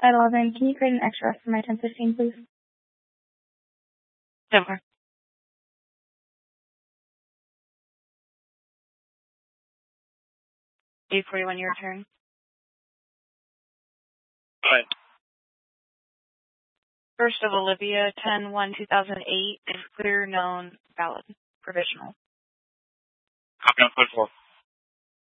At 11, can you create an extra rest for my 10:15, please? Denver. 8:41, your turn. Right. First of Olivia, 10/1/2008 is clear, known, valid, provisional. Copy on code 4.